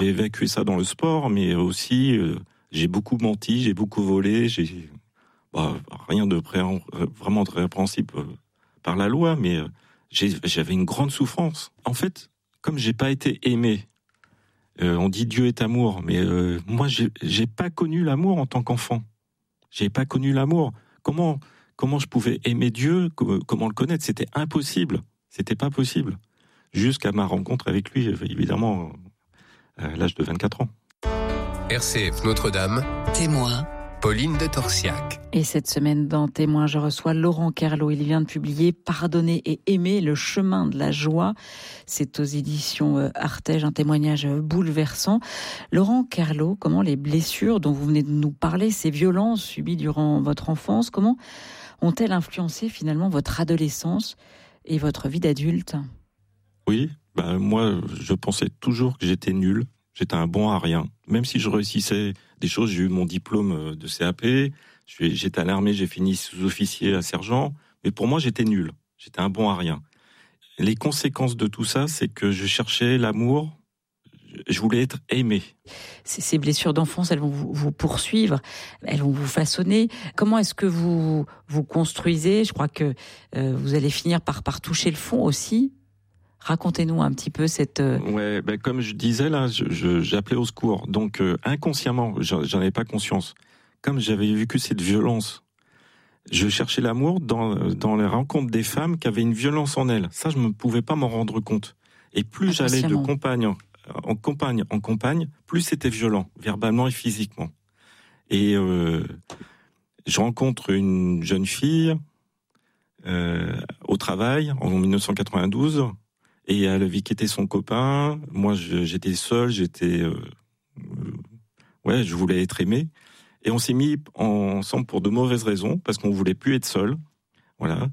J'ai évacué ça dans le sport, mais aussi j'ai beaucoup menti, j'ai beaucoup volé, rien de vraiment de répréhensible par la loi, mais j'avais une grande souffrance. En fait, comme j'ai pas été aimé, on dit Dieu est amour, mais moi j'ai pas connu l'amour en tant qu'enfant. J'ai pas connu l'amour. Comment je pouvais aimer Dieu, comment le connaître? C'était impossible. C'était pas possible. Jusqu'à ma rencontre avec lui, évidemment, à l'âge de 24 ans. RCF Notre-Dame. Témoin. Pauline de Torsiac. Et cette semaine dans Témoin, je reçois Laurent Kerlot. Il vient de publier Pardonner et aimer, le chemin de la joie. C'est aux éditions Artege, un témoignage bouleversant. Laurent Kerlot, comment les blessures dont vous venez de nous parler, ces violences subies durant votre enfance, comment ont-elles influencé finalement votre adolescence et votre vie d'adulte? Oui, moi je pensais toujours que j'étais nul. J'étais un bon à rien. Même si je réussissais des choses, j'ai eu mon diplôme de CAP, j'étais à l'armée, j'ai fini sous-officier à sergent, mais pour moi j'étais nul. J'étais un bon à rien. Les conséquences de tout ça, c'est que je cherchais l'amour, je voulais être aimé. Ces blessures d'enfance, elles vont vous poursuivre, elles vont vous façonner. Comment est-ce que vous construisez? Je crois que vous allez finir par toucher le fond aussi. Racontez-nous un petit peu cette... Ouais, comme je disais là, j'appelais au secours. Donc inconsciemment, j'en avais pas conscience. Comme j'avais vécu cette violence, je cherchais l'amour dans les rencontres des femmes qui avaient une violence en elles. Ça, je ne pouvais pas m'en rendre compte. Et plus j'allais de compagne en compagne, plus c'était violent, verbalement et physiquement. Et je rencontre une jeune fille au travail en 1992. Et elle avait quitté son copain. Moi, j'étais seul. Je voulais être aimé. Et on s'est mis ensemble pour de mauvaises raisons, parce qu'on voulait plus être seul. Voilà.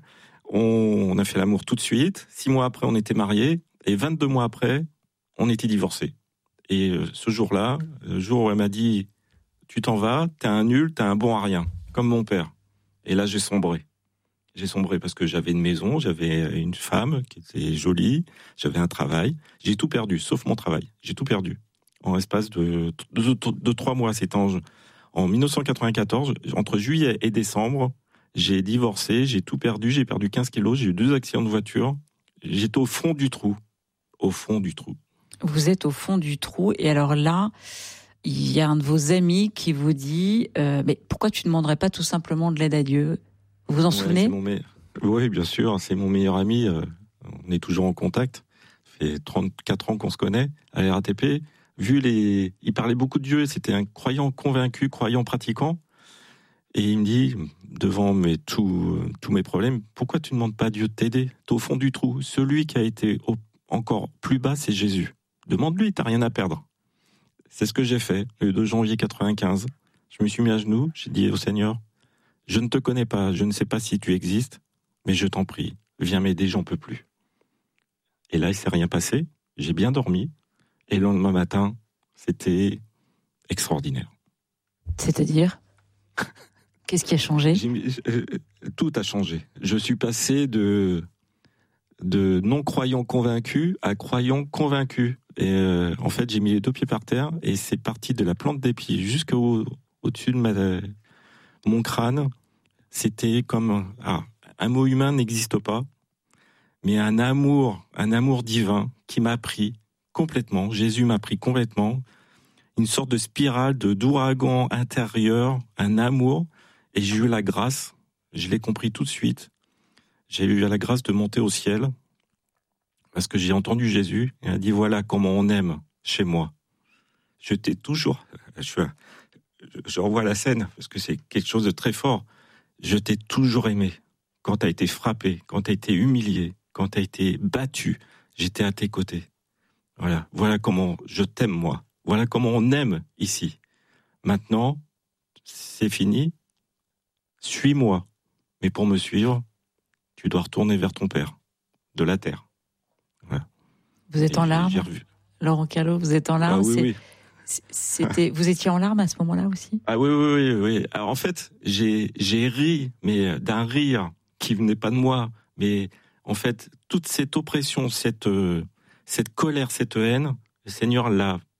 On a fait l'amour tout de suite. 6 mois après, on était mariés. Et 22 mois après, on était divorcés. Et ce jour-là, le jour où elle m'a dit « Tu t'en vas, t'es un nul, t'es un bon à rien », comme mon père. Et là, j'ai sombré. J'ai sombré parce que j'avais une maison, j'avais une femme qui était jolie, j'avais un travail. J'ai tout perdu, sauf mon travail. J'ai tout perdu. En l'espace de 3 mois. C'était en 1994, entre juillet et décembre, j'ai divorcé, j'ai tout perdu, j'ai perdu 15 kilos, j'ai eu 2 accidents de voiture. J'étais au fond du trou. Au fond du trou. Vous êtes au fond du trou, et alors là, il y a un de vos amis qui vous dit mais pourquoi tu ne demanderais pas tout simplement de l'aide à Dieu? Vous vous en souvenez? Oui, bien sûr, c'est mon meilleur ami. On est toujours en contact. Ça fait 34 ans qu'on se connaît à la RATP. Il parlait beaucoup de Dieu. C'était un croyant convaincu, croyant pratiquant. Et il me dit, devant tous mes problèmes, pourquoi tu ne demandes pas à Dieu de t'aider? T'es au fond du trou. Celui qui a été encore plus bas, c'est Jésus. Demande-lui, t'as rien à perdre. C'est ce que j'ai fait le 2 janvier 95. Je me suis mis à genoux. J'ai dit au Seigneur, je ne te connais pas, je ne sais pas si tu existes, mais je t'en prie, viens m'aider, j'en peux plus. Et là, il s'est rien passé, j'ai bien dormi, et le lendemain matin, c'était extraordinaire. C'est-à-dire? Qu'est-ce qui a changé? Tout a changé. Je suis passé de non-croyant convaincu à croyant convaincu. Et en fait, j'ai mis les 2 pieds par terre, et c'est parti de la plante des pieds jusqu'au-dessus de mon crâne. C'était comme un mot humain n'existe pas, mais un amour divin qui m'a pris complètement. Jésus m'a pris complètement. Une sorte de spirale d'ouragan intérieur, un amour, et j'ai eu la grâce. Je l'ai compris tout de suite. J'ai eu la grâce de monter au ciel parce que j'ai entendu Jésus. Il a dit voilà comment on aime chez moi. Je t'ai toujours. Je revois la scène parce que c'est quelque chose de très fort. Je t'ai toujours aimé. Quand t'as été frappé, quand t'as été humilié, quand t'as été battu, j'étais à tes côtés. Voilà comment je t'aime moi. Voilà comment on aime ici. Maintenant, c'est fini. Suis-moi. Mais pour me suivre, tu dois retourner vers ton Père, de la terre. Voilà. Vous êtes en larmes, Laurent Kerlot, vous êtes en larmes. Oui. Vous étiez en larmes à ce moment-là aussi? Ah oui. Alors, en fait, j'ai ri, mais d'un rire qui venait pas de moi. Mais en fait, toute cette oppression, cette colère, cette haine, le Seigneur l'a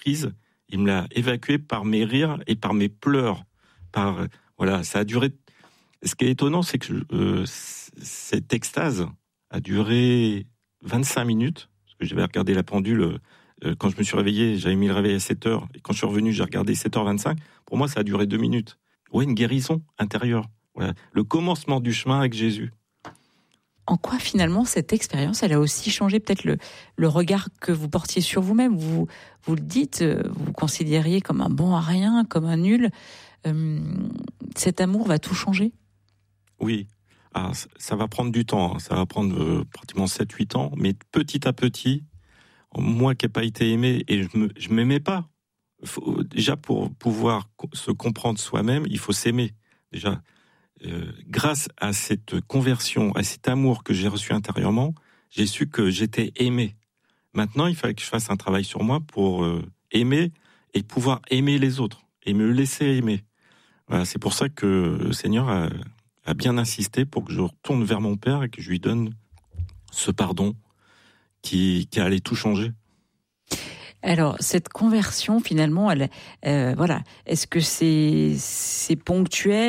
prise. Il me l'a évacué par mes rires et par mes pleurs. Voilà, ça a duré. Ce qui est étonnant, c'est que cette extase a duré 25 minutes. Parce que j'avais regardé la pendule. Quand je me suis réveillé, j'avais mis le réveil à 7h. Et quand je suis revenu, j'ai regardé 7h25. Pour moi, ça a duré 2 minutes. Ouais, une guérison intérieure. Voilà. Le commencement du chemin avec Jésus. En quoi, finalement, cette expérience, elle a aussi changé peut-être le regard que vous portiez sur vous-même. Vous le dites, vous considériez comme un bon à rien, comme un nul. Cet amour va tout changer ? Oui. Ça va prendre du temps. Ça va prendre pratiquement 7-8 ans. Mais petit à petit, moi qui n'ai pas été aimé, et je ne m'aimais pas. Déjà, pour pouvoir se comprendre soi-même, il faut s'aimer. Déjà, grâce à cette conversion, à cet amour que j'ai reçu intérieurement, j'ai su que j'étais aimé. Maintenant, il fallait que je fasse un travail sur moi pour aimer et pouvoir aimer les autres et me laisser aimer. Voilà, c'est pour ça que le Seigneur a bien insisté pour que je retourne vers mon Père et que je lui donne ce pardon qui allait tout changer. Alors, cette conversion, finalement, voilà, est-ce que c'est ponctuel ?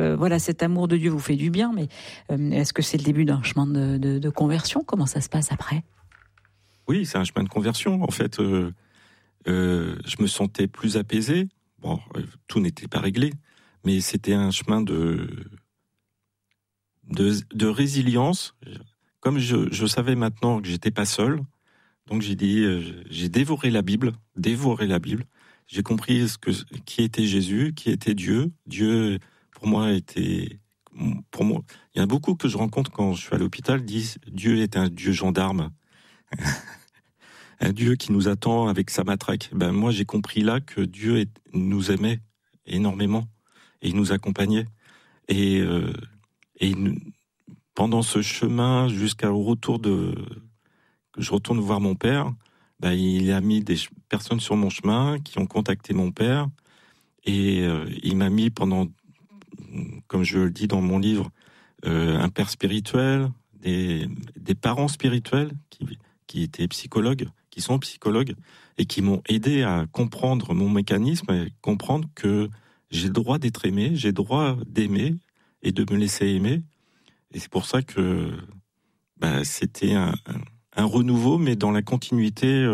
Voilà, cet amour de Dieu vous fait du bien, mais est-ce que c'est le début d'un chemin de conversion ? Comment ça se passe après ? Oui, c'est un chemin de conversion. En fait, je me sentais plus apaisé. Bon, tout n'était pas réglé, mais c'était un chemin de résilience. Comme je savais maintenant que j'étais pas seul, donc j'ai dit, j'ai dévoré la Bible. J'ai compris qui était Jésus, qui était Dieu. Dieu, pour moi, il y en a beaucoup que je rencontre quand je suis à l'hôpital, disent Dieu est un Dieu gendarme. Un Dieu qui nous attend avec sa matraque. Ben, moi, j'ai compris là que Dieu nous aimait énormément et il nous accompagnait. Et pendant ce chemin, jusqu'au retour que je retourne voir mon père, ben, il a mis des personnes sur mon chemin qui ont contacté mon père et il m'a mis pendant, comme je le dis dans mon livre, un père spirituel, des parents spirituels qui étaient psychologues, qui sont psychologues et qui m'ont aidé à comprendre mon mécanisme et comprendre que j'ai le droit d'être aimé, j'ai le droit d'aimer et de me laisser aimer. Et c'est pour ça que c'était un renouveau, mais dans la continuité.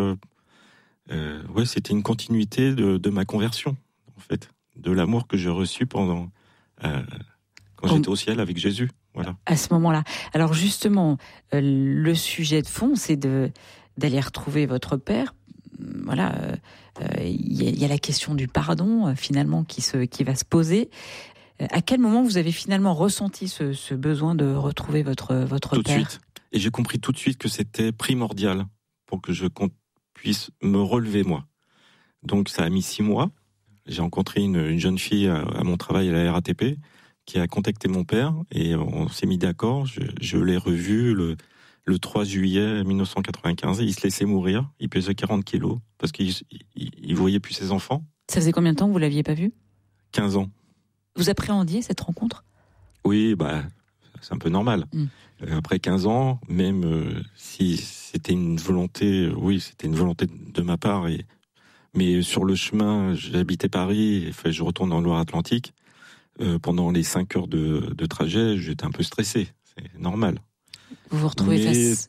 C'était une continuité de ma conversion, en fait, de l'amour que j'ai reçu quand j'étais au ciel avec Jésus. Voilà. À ce moment-là. Alors justement, le sujet de fond, c'est d'aller retrouver votre père. Voilà, il y a la question du pardon finalement qui va se poser. À quel moment vous avez finalement ressenti ce besoin de retrouver votre père ? Tout de suite. Et j'ai compris tout de suite que c'était primordial pour que je puisse me relever moi. Donc ça a mis 6 mois. J'ai rencontré une jeune fille à mon travail à la RATP qui a contacté mon père et on s'est mis d'accord. Je l'ai revu le 3 juillet 1995. Il se laissait mourir. Il pesait 40 kilos parce qu'il voyait plus ses enfants. Ça faisait combien de temps que vous l'aviez pas vu ? 15 ans. Vous appréhendiez cette rencontre ? Oui, c'est un peu normal. Après 15 ans, même si c'était une volonté, c'était une volonté de ma part. Mais sur le chemin, j'habitais Paris, je retourne dans le Loire-Atlantique. Pendant les 5 heures de trajet, j'étais un peu stressé. C'est normal. Vous vous retrouvez face...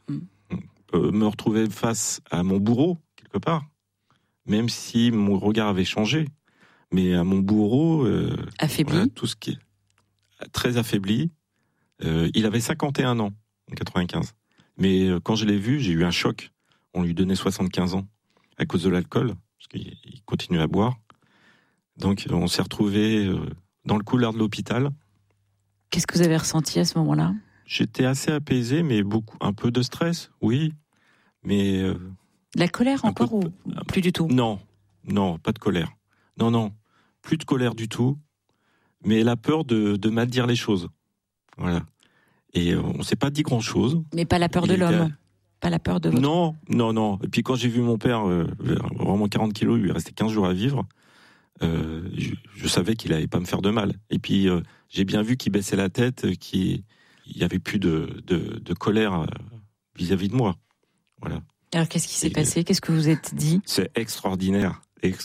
me retrouver face à mon bourreau, quelque part. Même si mon regard avait changé. Mais à mon bourreau... affaibli. Voilà, tout ce qui est très affaibli. Il avait 51 ans, en 95. Mais quand je l'ai vu, j'ai eu un choc. On lui donnait 75 ans à cause de l'alcool, parce qu'il continuait à boire. Donc on s'est retrouvés dans le couloir de l'hôpital. Qu'est-ce que vous avez ressenti à ce moment-là ? J'étais assez apaisé, mais un peu de stress, oui. Mais... la colère encore ou plus du tout ? Non, pas de colère. Non, plus de colère du tout. Mais la peur de mal dire les choses. Voilà. Et on ne s'est pas dit grand-chose. Mais pas la peur de l'homme ? Pas la peur de votre... Non. Et puis quand j'ai vu mon père, vraiment 40 kilos, il lui restait 15 jours à vivre, je savais qu'il n'allait pas me faire de mal. Et puis j'ai bien vu qu'il baissait la tête, qu'il n'y avait plus de colère vis-à-vis de moi. Voilà. Alors, qu'est-ce qui s'est passé? Qu'est-ce que vous êtes dit? C'est extraordinaire.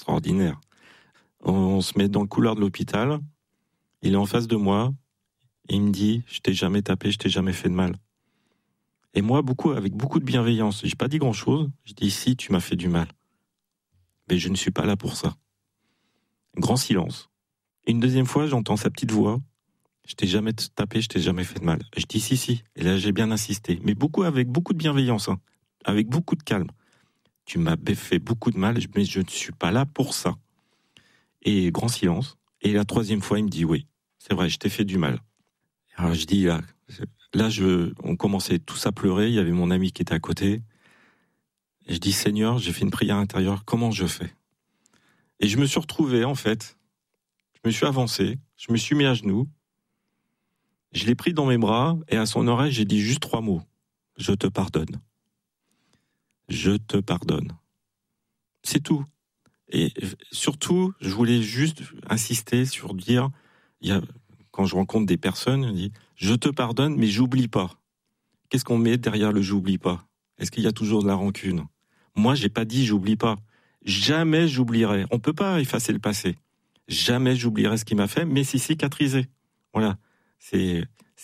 On se met dans le couloir de l'hôpital. Il est en face de moi. Et il me dit, je t'ai jamais tapé, je t'ai jamais fait de mal. Et moi, avec beaucoup de bienveillance, j'ai pas dit grand-chose. Je dis, si, tu m'as fait du mal. Mais je ne suis pas là pour ça. Grand silence. Et une deuxième fois, j'entends sa petite voix. Je t'ai jamais tapé, je t'ai jamais fait de mal. Je dis, si. Et là, j'ai bien insisté. Mais avec beaucoup de bienveillance, hein, avec beaucoup de calme. Tu m'as fait beaucoup de mal, mais je ne suis pas là pour ça. Et grand silence. Et la troisième fois, il me dit, oui, c'est vrai, je t'ai fait du mal. Alors je dis, on commençait tous à pleurer, il y avait mon ami qui était à côté. Et je dis, Seigneur, j'ai fait une prière intérieure, comment je fais? Et je me suis retrouvé, en fait, je me suis avancé, je me suis mis à genoux, je l'ai pris dans mes bras, et à son oreille, j'ai dit juste 3 mots. Je te pardonne. Je te pardonne. C'est tout. Et surtout, je voulais juste insister sur dire, quand je rencontre des personnes, on dit, je te pardonne, mais j'oublie pas. Qu'est-ce qu'on met derrière le j'oublie pas? Est-ce qu'il y a toujours de la rancune? Moi, j'ai pas dit j'oublie pas. Jamais j'oublierai. On peut pas effacer le passé. Jamais j'oublierai ce qu'il m'a fait, mais c'est cicatrisé. Voilà. C'est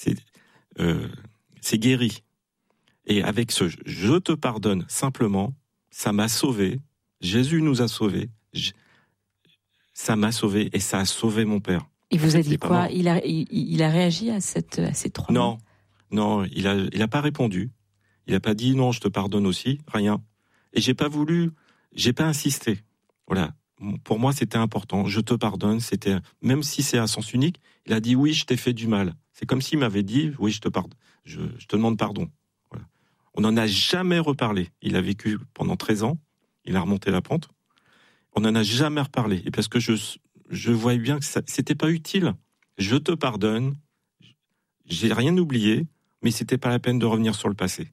guéri. Et avec ce je te pardonne simplement, ça m'a sauvé. Jésus nous a sauvés. Ça m'a sauvé et ça a sauvé mon père. Il vous a dit quoi? Il a réagi à ces 3 mots? Non, il a pas répondu. Il a pas dit non, je te pardonne aussi, rien. Et j'ai pas insisté. Voilà. Pour moi, c'était important. Je te pardonne. C'était, même si c'est à sens unique, il a dit oui, je t'ai fait du mal. C'est comme s'il m'avait dit oui, je te pardonne. Je te demande pardon. Voilà. On n'en a jamais reparlé. Il a vécu pendant 13 ans. Il a remonté la pente. On n'en a jamais reparlé. Et parce que je voyais bien que c'était pas utile. Je te pardonne. J'ai rien oublié, mais c'était pas la peine de revenir sur le passé.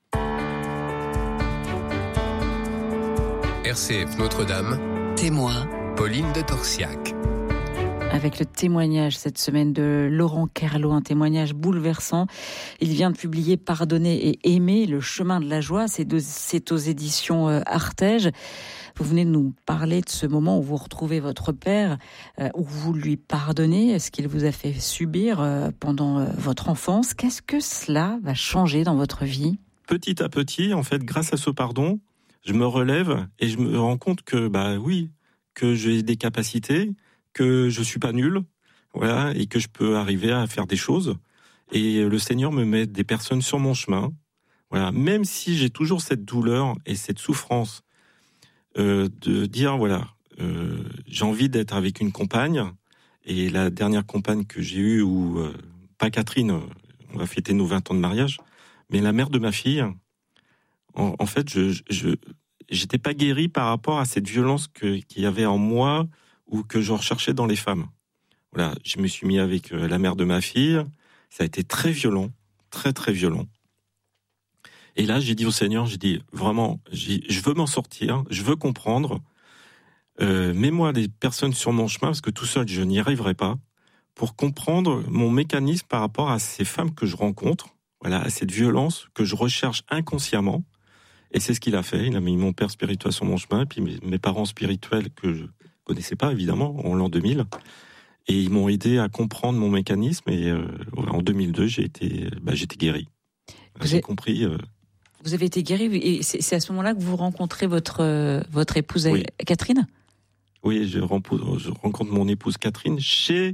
RCF Notre-Dame. Témoin. Pauline de Torsiac. Avec le témoignage cette semaine de Laurent Kerlot, un témoignage bouleversant. Il vient de publier Pardonner et aimer, le chemin de la joie. C'est aux éditions Artege. Vous venez de nous parler de ce moment où vous retrouvez votre père, où vous lui pardonnez ce qu'il vous a fait subir pendant votre enfance. Qu'est-ce que cela va changer dans votre vie? Petit à petit, en fait, grâce à ce pardon, je me relève et je me rends compte que, que j'ai des capacités, que je suis pas nul, voilà, et que je peux arriver à faire des choses. Et le Seigneur me met des personnes sur mon chemin, voilà, même si j'ai toujours cette douleur et cette souffrance de dire j'ai envie d'être avec une compagne. Et la dernière compagne que j'ai eue, pas Catherine, on va fêter nos 20 ans de mariage, mais la mère de ma fille, en fait, je j'étais pas guéri par rapport à cette violence qu'il y avait en moi ou que je recherchais dans les femmes. Voilà, je me suis mis avec la mère de ma fille. Ça a été très violent, très très violent. Et là, j'ai dit au Seigneur, vraiment, je veux m'en sortir, je veux comprendre. Mets-moi des personnes sur mon chemin, parce que tout seul, je n'y arriverai pas, pour comprendre mon mécanisme par rapport à ces femmes que je rencontre, voilà, à cette violence que je recherche inconsciemment. Et c'est ce qu'il a fait. Il a mis mon père spirituel sur mon chemin, puis mes parents spirituels que je connaissais pas, évidemment, en l'an 2000. Et ils m'ont aidé à comprendre mon mécanisme. Et en 2002, j'ai été guéri. J'ai compris. Vous avez été guéri, et c'est à ce moment-là que vous rencontrez votre épouse, oui. Catherine? Oui, je rencontre mon épouse Catherine chez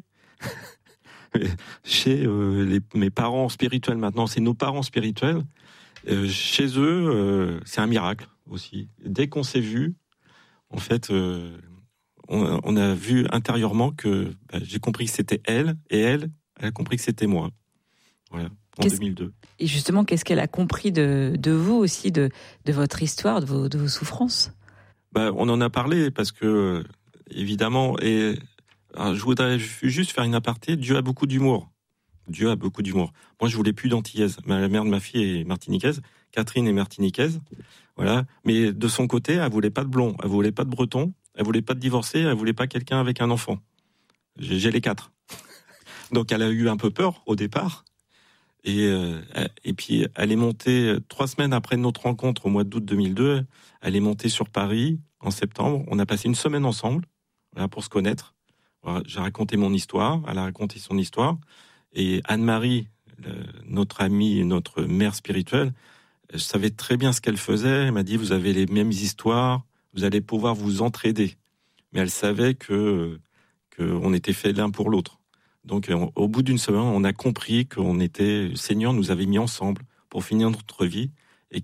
mes parents spirituels maintenant. C'est nos parents spirituels. Chez eux, c'est un miracle aussi. Dès qu'on s'est vu, en fait, on a vu intérieurement que j'ai compris que c'était elle, et elle a compris que c'était moi. Voilà, en 2002. Et justement, qu'est-ce qu'elle a compris de vous aussi, de votre histoire, de vos souffrances? On en a parlé parce que, évidemment, alors, je voudrais juste faire une aparté. Dieu a beaucoup d'humour. Moi, je voulais plus d'antillaise. La mère de ma fille est martiniquaise. Catherine est martiniquaise. Voilà. Mais de son côté, elle voulait pas de blond. Elle voulait pas de breton. Elle voulait pas de divorcé. Elle voulait pas quelqu'un avec un enfant. J'ai les 4. Donc, elle a eu un peu peur au départ. Et puis, elle est montée 3 semaines après notre rencontre au mois d'août 2002. Elle est montée sur Paris en septembre. On a passé une semaine ensemble, voilà, pour se connaître. Voilà, j'ai raconté mon histoire. Elle a raconté son histoire. Et Anne-Marie, notre amie, notre mère spirituelle, je savais très bien ce qu'elle faisait. Elle m'a dit, vous avez les mêmes histoires, vous allez pouvoir vous entraider. Mais elle savait qu'on était faits l'un pour l'autre. Donc, au bout d'une semaine, on a compris le Seigneur nous avait mis ensemble pour finir notre vie et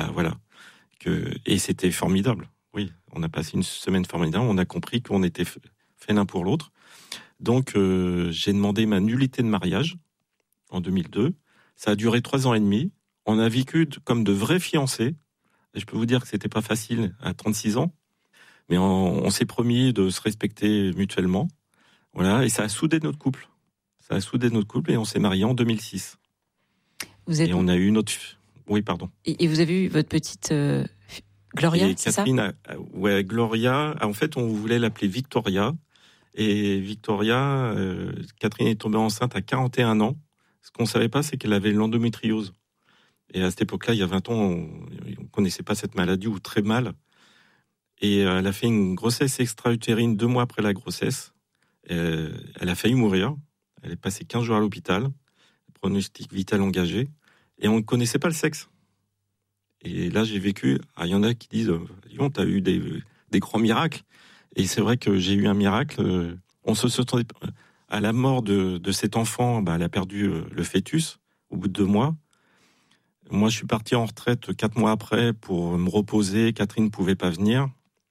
et c'était formidable. Oui, on a passé une semaine formidable. On a compris qu'on était faits l'un pour l'autre. Donc, j'ai demandé ma nullité de mariage en 2002. Ça a duré 3 ans et demi. On a vécu comme de vrais fiancés. Et je peux vous dire que c'était pas facile à 36 ans. Mais on s'est promis de se respecter mutuellement. Voilà, et ça a soudé notre couple. Et on s'est mariés en 2006. Et on a eu notre... Oui, pardon. Et vous avez eu votre petite Gloria, c'est Catherine, ouais, Gloria. En fait, on voulait l'appeler Victoria. Et Victoria, Catherine est tombée enceinte à 41 ans. Ce qu'on ne savait pas, c'est qu'elle avait l'endométriose. Et à cette époque-là, il y a 20 ans, on ne connaissait pas cette maladie, ou très mal. Et elle a fait une grossesse extra-utérine 2 mois après la grossesse. Elle a failli mourir. Elle est passée 15 jours à l'hôpital. Pronostic vital engagé. Et on ne connaissait pas le sexe. Et là, j'ai vécu... il y en a qui disent, Lyon, tu as eu des grands miracles. Et c'est vrai que j'ai eu un miracle. On se sentait... À la mort de cet enfant, elle a perdu le fœtus au bout de 2 mois. Moi, je suis parti en retraite 4 mois après pour me reposer. Catherine ne pouvait pas venir.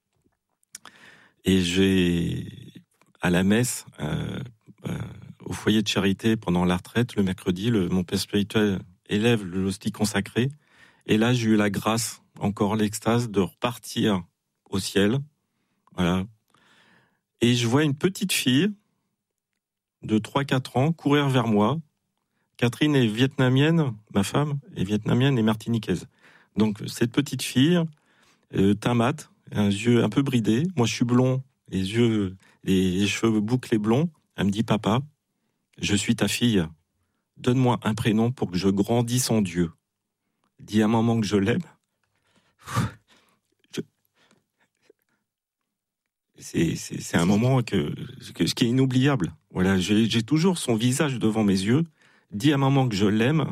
Et à la messe, au foyer de charité, pendant la retraite, le mercredi, mon père spirituel élève l'hostie consacrée. Et là, j'ai eu la grâce, encore l'extase, de repartir au ciel. Voilà. Et je vois une petite fille de 3-4 ans courir vers moi. Catherine est vietnamienne, ma femme est vietnamienne et martiniquaise. Donc, cette petite fille, teint mat, un yeux un peu bridés. Moi, je suis blond, les cheveux bouclés blonds. Elle me dit, papa, je suis ta fille. Donne-moi un prénom pour que je grandisse en Dieu. Dis à maman que je l'aime. C'est un moment qui est inoubliable. Voilà, j'ai toujours son visage devant mes yeux. Dis à maman que je l'aime.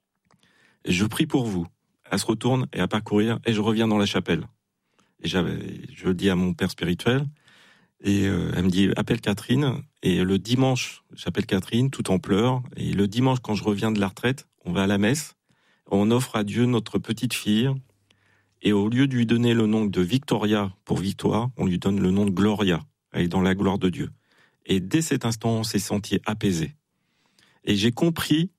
Et je prie pour vous. Elle se retourne et à parcourir et je reviens dans la chapelle. Et je dis à mon père spirituel. Et elle me dit, appelle Catherine. Et le dimanche, j'appelle Catherine, tout en pleurs. Et le dimanche, quand je reviens de la retraite, on va à la messe. On offre à Dieu notre petite fille. Et au lieu de lui donner le nom de Victoria pour victoire, on lui donne le nom de Gloria. Elle est dans la gloire de Dieu. Et dès cet instant, on s'est senti apaisé. Et j'ai compris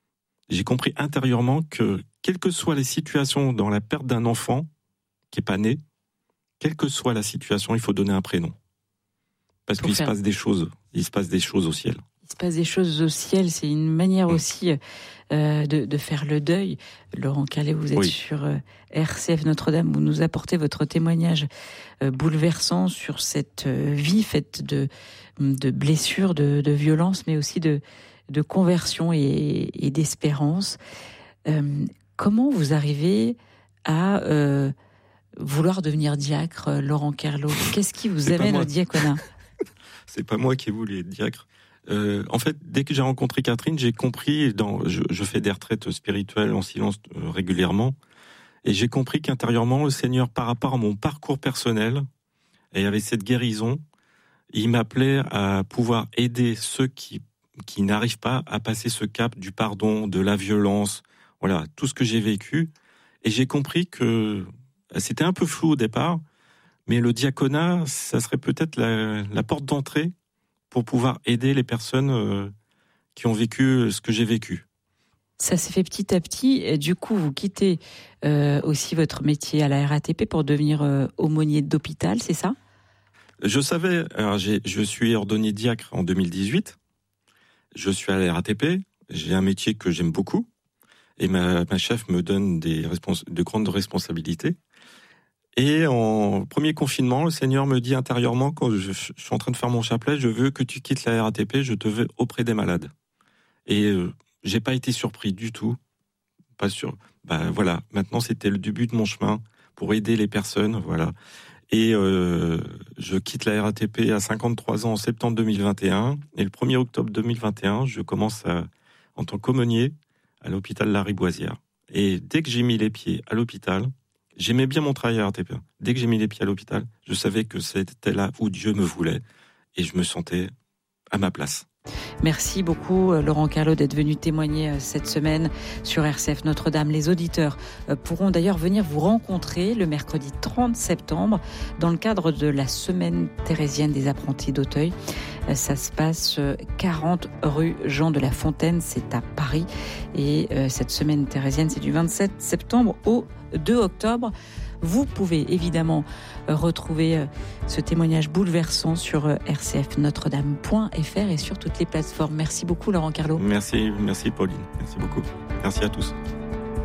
intérieurement que, quelles que soient les situations dans la perte d'un enfant qui n'est pas né, quelle que soit la situation, il faut donner un prénom. Parce qu'il se passe des choses. Il se passe des choses au ciel. Il se passe des choses au ciel. C'est une manière aussi de faire le deuil. Laurent Carlet, vous êtes sur RCF Notre-Dame. Vous nous apportez votre témoignage bouleversant sur cette vie faite de blessures, de violences, mais aussi de conversion et d'espérance. Comment vous arrivez à vouloir devenir diacre, Laurent Kerlo? Qu'est-ce qui vous amène au diaconat? C'est pas moi qui ai voulu être diacre. En fait, dès que j'ai rencontré Catherine, j'ai compris, je fais des retraites spirituelles en silence régulièrement, et j'ai compris qu'intérieurement, le Seigneur, par rapport à mon parcours personnel, et avec cette guérison, il m'appelait à pouvoir aider ceux qui n'arrivent pas à passer ce cap du pardon, de la violence, voilà, tout ce que j'ai vécu. Et j'ai compris que c'était un peu flou au départ, mais le diaconat, ça serait peut-être la porte d'entrée pour pouvoir aider les personnes qui ont vécu ce que j'ai vécu. Ça s'est fait petit à petit. Et du coup, vous quittez aussi votre métier à la RATP pour devenir aumônier d'hôpital, c'est ça? Je savais. Alors je suis ordonné diacre en 2018. Je suis à la RATP. J'ai un métier que j'aime beaucoup. Et ma chef me donne de grandes responsabilités. Et en premier confinement, le Seigneur me dit intérieurement, quand je suis en train de faire mon chapelet, je veux que tu quittes la RATP, je te veux auprès des malades. Et j'ai pas été surpris du tout. Pas sûr. Voilà. Maintenant, c'était le début de mon chemin pour aider les personnes. Voilà. Et je quitte la RATP à 53 ans en septembre 2021. Et le 1er octobre 2021, je commence en tant qu'aumônier à l'hôpital Lariboisière. Et dès que j'ai mis les pieds à l'hôpital, j'aimais bien mon travail à RATP. Dès que j'ai mis les pieds à l'hôpital, je savais que c'était là où Dieu me voulait. Et je me sentais à ma place. Merci beaucoup Laurent Carlo d'être venu témoigner cette semaine sur RCF Notre-Dame. Les auditeurs pourront d'ailleurs venir vous rencontrer le mercredi 30 septembre dans le cadre de la semaine thérésienne des apprentis d'Auteuil. Ça se passe 40 rue Jean de la Fontaine, c'est à Paris. Et cette semaine thérésienne, c'est du 27 septembre au 2 octobre. Vous pouvez évidemment retrouver ce témoignage bouleversant sur rcfnotredame.fr et sur toutes les plateformes. Merci beaucoup Laurent Carlo. Merci Pauline. Merci beaucoup. Merci à tous.